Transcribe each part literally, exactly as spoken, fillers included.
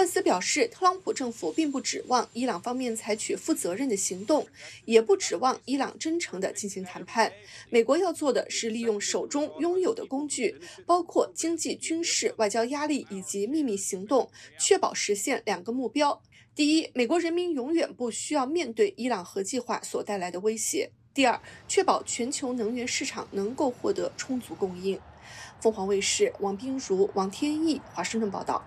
斯表示，特朗普政府并不指望伊朗方面采取负责任的行动，也不指望伊朗真诚地进行谈判。美国要做的是利用手中拥有的工具，包括经济、军事、外交压力以及秘密行动，确保实现两个目标。第一，美国人民永远不需要面对伊朗核计划所带来的威胁。第二，确保全球能源市场能够获得充足供应。凤凰卫视王冰如、王天意华盛顿报道。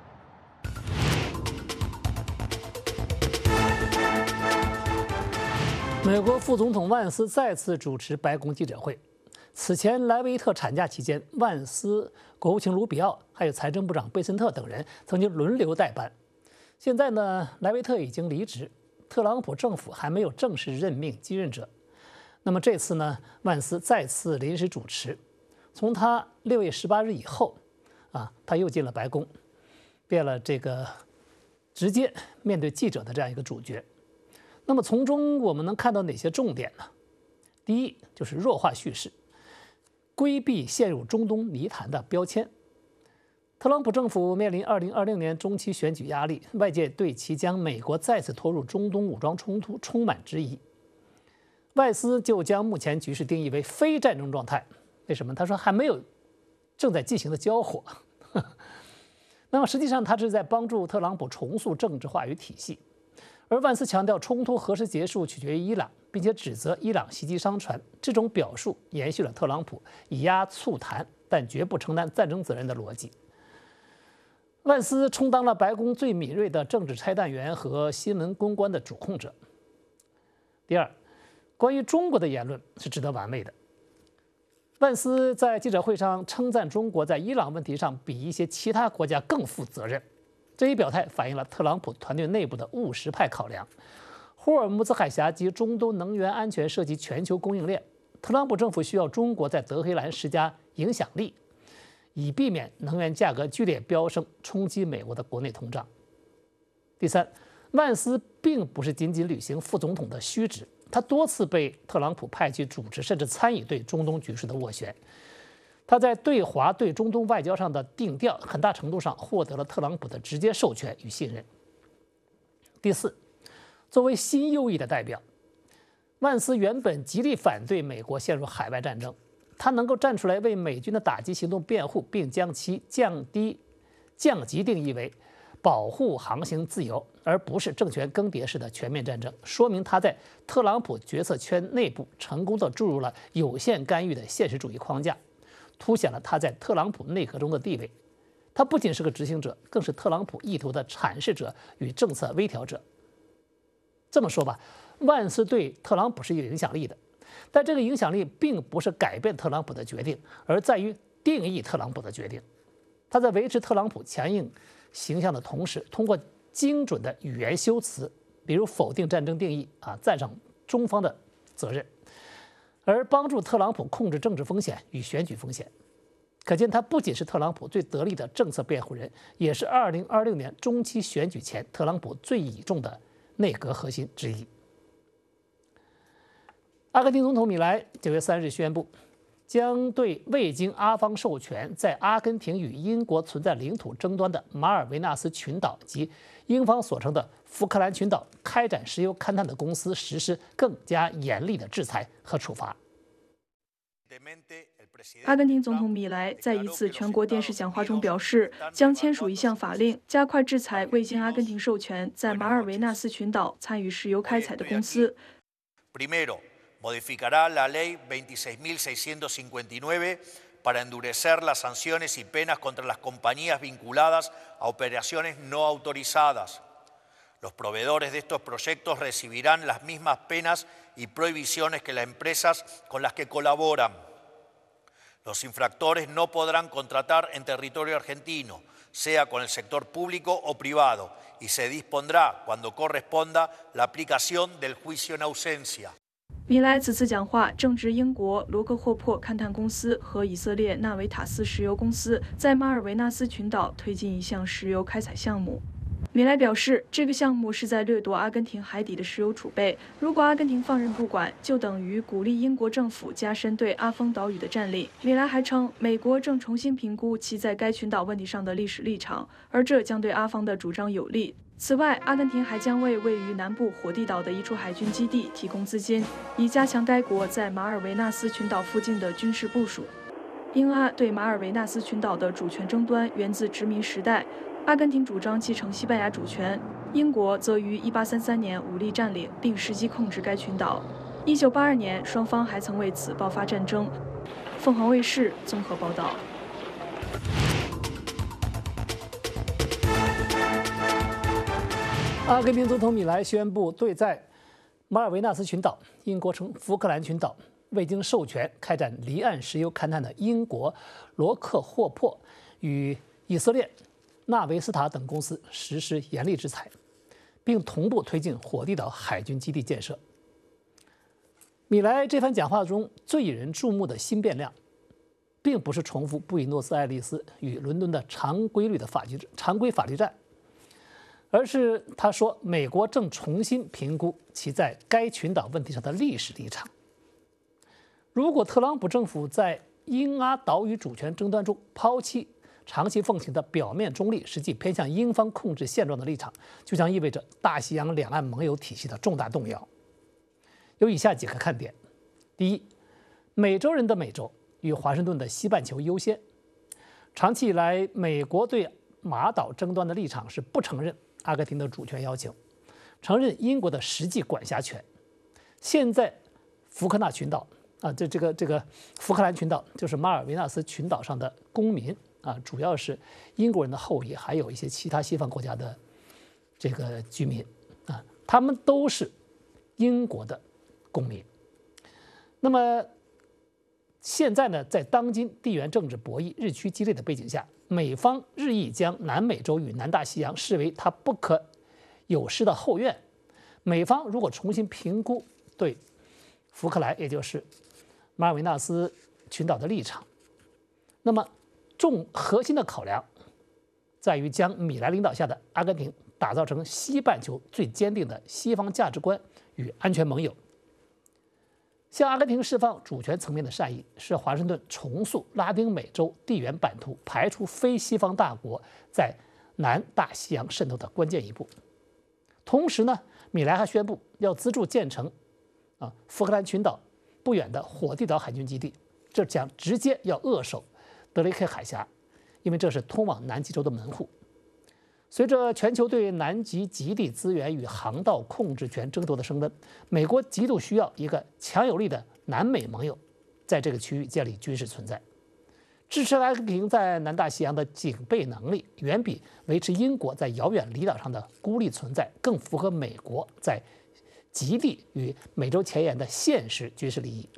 美国副总统万斯再次主持白宫记者会。此前莱维特产假期间，万斯、国务卿卢比奥还有财政部长贝森特等人曾经轮流代班。现在呢，莱维特已经离职，特朗普政府还没有正式任命继任者。那么这次呢，万斯再次临时主持。从他六月十八日以后，啊，他又进了白宫，变了这个直接面对记者的这样一个主角。那么从中我们能看到哪些重点呢？第一就是弱化叙事，规避陷入中东泥潭的标签。特朗普政府面临二零二六年中期选举压力，外界对其将美国再次拖入中东武装冲突充满质疑。外斯就将目前局势定义为非战争状态，为什么？他说还没有正在进行的交火。那么实际上他是在帮助特朗普重塑政治话语体系。而万斯强调冲突何时结束取决于伊朗，并且指责伊朗袭击商船。这种表述延续了特朗普以压促谈，但绝不承担战争责任的逻辑。万斯充当了白宫最敏锐的政治拆弹员和新闻公关的主控者。第二，关于中国的言论是值得玩味的。万斯在记者会上称赞中国在伊朗问题上比一些其他国家更负责任。这一表态反映了特朗普团队内部的务实派考量。霍尔木兹海峡及中东能源安全涉及全球供应链，特朗普政府需要中国在德黑兰施加影响力，以避免能源价格剧烈飙升，冲击美国的国内通胀。第三，万斯并不是仅仅履行副总统的虚职，他多次被特朗普派去主持甚至参与对中东局势的斡旋。他在对华对中东外交上的定调，很大程度上获得了特朗普的直接授权与信任。第四，作为新右翼的代表，万斯原本极力反对美国陷入海外战争，他能够站出来为美军的打击行动辩护，并将其降低降级定义为保护航行自由，而不是政权更迭式的全面战争，说明他在特朗普决策圈内部成功地注入了有限干预的现实主义框架，凸显了他在特朗普内阁中的地位。他不仅是个执行者，更是特朗普意图的阐释者与政策微调者。这么说吧，万斯对特朗普是有影响力的，但这个影响力并不是改变特朗普的决定，而在于定义特朗普的决定。他在维持特朗普强硬形象的同时，通过精准的语言修辞，比如否定战争定义啊，赞赏中方的责任，而帮助特朗普控制政治风险与选举风险。可见他不仅是特朗普最得力的政策辩护人，也是二零二六年中期选举前特朗普最倚重的内阁核心之一。阿根廷总统米莱九月三日宣布，将对未经阿方授权在阿根廷与英国存在领土争端的马尔维纳斯群岛及英方所称的福克兰群岛开展石油勘探的公司实施更加严厉的制裁和处罚。 阿根廷总统米莱在一次全国电视讲话中表示，将签署一项法令，加快制裁未经阿根廷授权在马尔维纳斯群岛参与石油开采的公司。 Modificará la ley veintiséis mil seiscientos cincuenta y nueve para endurecer las sanciones y penas contra las compañías vinculadas a operaciones no autorizadas. Los proveedores de estos proyectos recibirán las mismas penas y prohibiciones que las empresas con las que colaboran. Los infractores no podrán contratar en territorio argentino, sea con el sector público o privado, y se dispondrá, cuando corresponda, la aplicación del juicio en ausencia. 米莱此次讲话正值英国罗克霍珀勘探公司和以色列纳维塔斯石油公司在马尔维纳斯群岛推进一项石油开采项目。 米莱表示，这个项目是在掠夺阿根廷海底的石油储备。如果阿根廷放任不管，就等于鼓励英国政府加深对阿方岛屿的占领。米莱还称，美国正重新评估其在该群岛问题上的历史立场，而这将对阿方的主张有利。此外，阿根廷还将为位于南部火地岛的一处海军基地提供资金，以加强该国在马尔维纳斯群岛附近的军事部署。英阿对马尔维纳斯群岛的主权争端源自殖民时代。阿根廷主张继承西班牙主权，英国则于一八三三年武力占领并实际控制该群岛。一九八二年，双方还曾为此爆发战争。凤凰卫视综合报道。 阿根廷总统米莱宣布，对在马尔维纳斯群岛（英国称福克兰群岛）未经授权开展离岸石油勘探的英国罗克霍珀与以色列纳维斯塔等公司实施严厉制裁，并同步推进火地岛海军基地建设。米莱这番讲话中最引人注目的新变量，并不是重复布宜诺斯艾利斯与伦敦的常规律的法律常规法律战，而是他说美国正重新评估其在该群岛问题上的历史立场。如果特朗普政府在英阿岛屿主权争端中抛弃长期奉行的表面中立、实际偏向英方控制现状的立场，就将意味着大西洋两岸盟友体系的重大动摇。有以下几个看点：第一，美洲人的美洲与华盛顿的西半球优先。长期以来，美国对马岛争端的立场是不承认阿根廷的主权要求，承认英国的实际管辖权。现在，福克纳群岛啊，这这个这个福克兰群岛就是马尔维纳斯群岛上的公民。啊，主要是英国人的后裔，还有一些其他西方国家的这个居民啊，他们都是英国的公民。那么现在呢，在当今地缘政治博弈日趋激烈的背景下，美方日益将南美洲与南大西洋视为它不可有失的后院。美方如果重新评估对福克兰，也就是马尔维纳斯群岛的立场，那么重核心的考量在于将米莱领导下的阿根廷打造成西半球最坚定的西方价值观与安全盟友。向阿根廷释放主权层面的善意，是华盛顿重塑拉丁美洲地缘版图、排除非西方大国在南大西洋渗透的关键一步。同时呢，米莱还宣布要资助建成啊福克兰群岛不远的火地岛海军基地，这将直接要扼守德雷克海峡，因为这是通往南极洲的门户。随着全球对南极极地资源与航道控制权争夺的升温，美国极度需要一个强有力的南美盟友，在这个区域建立军事存在。支持阿根廷在南大西洋的警备能力，远比维持英国在遥远离岛上的孤立存在更符合美国在极地与美洲前沿的现实军事利益。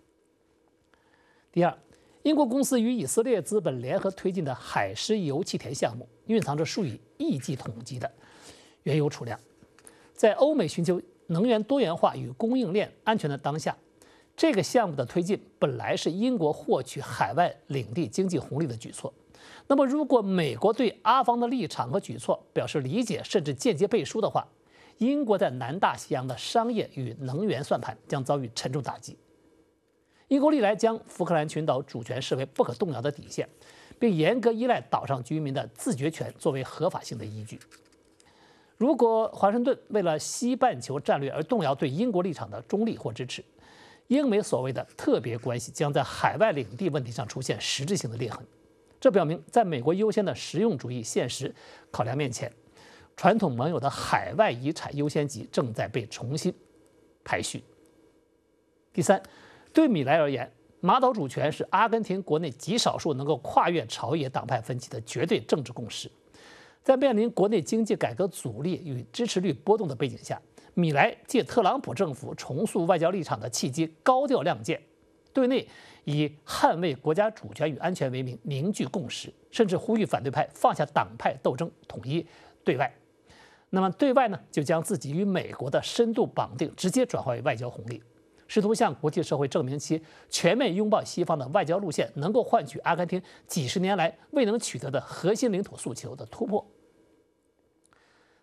第二，英国公司与以色列资本联合推进的海狮油气田项目，蕴藏着数以亿计统计的原油储量。在欧美寻求能源多元化与供应链安全的当下，这个项目的推进本来是英国获取海外领地经济红利的举措。那么，如果美国对阿方的立场和举措表示理解，甚至间接背书的话，英国在南大西洋的商业与能源算盘将遭遇沉重打击。英国历来将福克兰群岛主权视为不可动摇的底线，并严格依赖岛上居民的自决权作为合法性的依据。如果华盛顿为了西半球战略而动摇对英国立场的中立或支持，英美所谓的特别关系将在海外领地问题上出现实质性的裂痕。这表明，在美国优先的实用主义现实考量面前，传统盟友的海外遗产优先级正在被重新排序。第三，对米莱而言，马岛主权是阿根廷国内极少数能够跨越朝野党派分歧的绝对政治共识。在面临国内经济改革阻力与支持率波动的背景下，米莱借特朗普政府重塑外交立场的契机高调亮剑，对内以捍卫国家主权与安全为名凝聚共识，甚至呼吁反对派放下党派斗争，统一对外。那么对外呢，就将自己与美国的深度绑定直接转化为外交红利，试图向国际社会证明其全面拥抱西方的外交路线能够换取阿根廷几十年来未能取得的核心领土诉求的突破。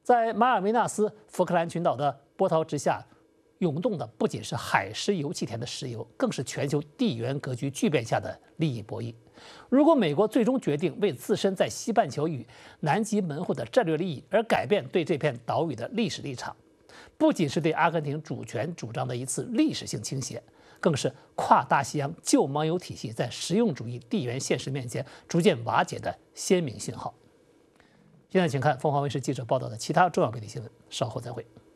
在马尔维纳斯福克兰群岛的波涛之下，涌动的不仅是海石油气田的石油，更是全球地缘格局巨变下的利益博弈。如果美国最终决定为自身在西半球与南极门户的战略利益而改变对这片岛屿的历史立场，不仅是对阿根廷主权主张的一次历史性倾斜，更是跨大西洋旧盟友体系在实用主义地缘现实面前逐渐瓦解的鲜明信号。现在请看凤凰卫视记者报道的其他重要本地新闻，稍后再会。